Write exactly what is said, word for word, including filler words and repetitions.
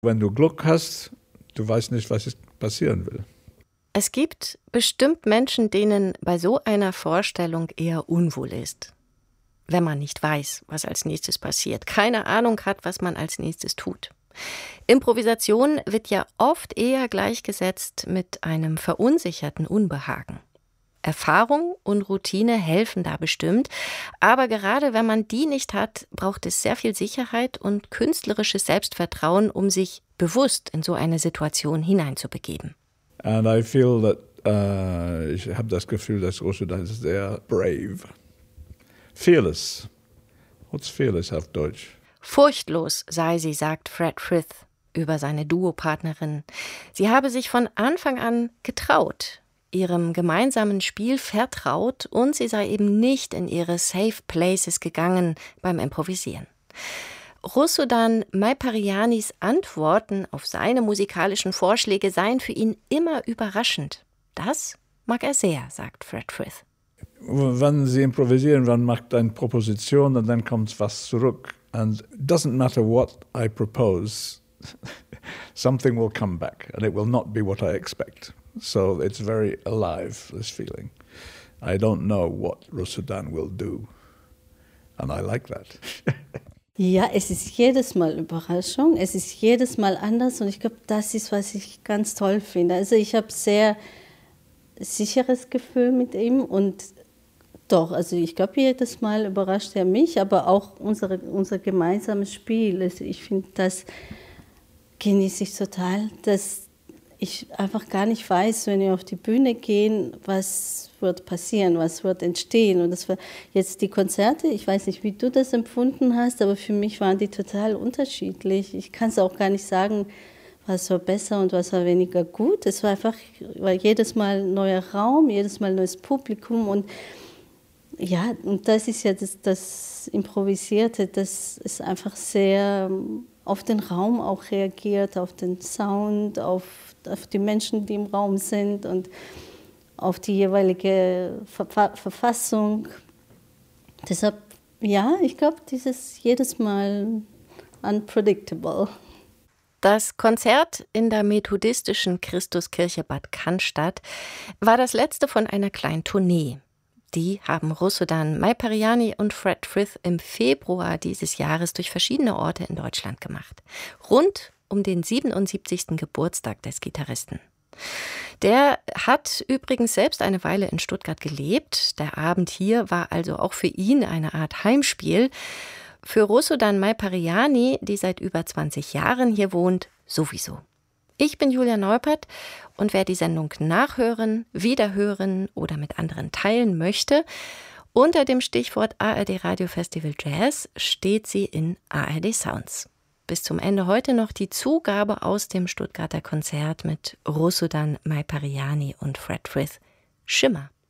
Wenn du Glück hast, du weißt nicht, was passieren will. Es gibt bestimmt Menschen, denen bei so einer Vorstellung eher unwohl ist. Wenn man nicht weiß, was als nächstes passiert, keine Ahnung hat, was man als nächstes tut. Improvisation wird ja oft eher gleichgesetzt mit einem verunsicherten Unbehagen. Erfahrung und Routine helfen da bestimmt, aber gerade wenn man die nicht hat, braucht es sehr viel Sicherheit und künstlerisches Selbstvertrauen, um sich bewusst in so eine Situation hineinzubegeben. And I feel that, uh, ich habe das Gefühl, dass Russodan ist sehr brave. Fearless. What's fearless auf Deutsch? Furchtlos sei sie, sagt Fred Frith über seine Duopartnerin. Sie habe sich von Anfang an getraut, ihrem gemeinsamen Spiel vertraut und sie sei eben nicht in ihre Safe Places gegangen beim Improvisieren. Russodan Maiparyanis Antworten auf seine musikalischen Vorschläge seien für ihn immer überraschend. Das mag er sehr, sagt Fred Frith. Wenn sie improvisieren, dann macht eine Proposition und dann kommt was zurück. And it doesn't matter what I propose, something will come back and it will not be what I expect. So it's very alive, this feeling. I don't know what Russodan will do. And I like that. Ja, es ist jedes Mal Überraschung, es ist jedes Mal anders und ich glaube, das ist, was ich ganz toll finde. Also ich habe sehr sicheres Gefühl mit ihm und doch, also ich glaube, jedes Mal überrascht er mich, aber auch unsere, unser gemeinsames Spiel. Also ich finde, das genieße ich total, dass ich einfach gar nicht weiß, wenn wir auf die Bühne gehen, was wird passieren, was wird entstehen. Und das war jetzt die Konzerte, ich weiß nicht, wie du das empfunden hast, aber für mich waren die total unterschiedlich. Ich kann es auch gar nicht sagen, was war besser und was war weniger gut. Es war einfach, war jedes Mal ein neuer Raum, jedes Mal ein neues Publikum und ja, und das ist ja das, das Improvisierte, das ist einfach sehr auf den Raum auch reagiert, auf den Sound, auf, auf die Menschen, die im Raum sind und auf die jeweilige Ver- Verfassung. Deshalb, ja, ich glaube, dieses jedes Mal unpredictable. Das Konzert in der methodistischen Christuskirche Bad Cannstatt war das letzte von einer kleinen Tournee. Die haben Russodan Maiparyani und Fred Frith im Februar dieses Jahres durch verschiedene Orte in Deutschland gemacht. Rund um den siebenundsiebzigsten Geburtstag des Gitarristen. Der hat übrigens selbst eine Weile in Stuttgart gelebt. Der Abend hier war also auch für ihn eine Art Heimspiel. Für Russodan Maiparyani, die seit über zwanzig Jahren hier wohnt, sowieso. Ich bin Julia Neupert und wer die Sendung nachhören, wiederhören oder mit anderen teilen möchte, unter dem Stichwort A R D Radio Festival Jazz steht sie in A R D Sounds. Bis zum Ende heute noch die Zugabe aus dem Stuttgarter Konzert mit Russodan Maiparyani und Fred Frith. Schimmer.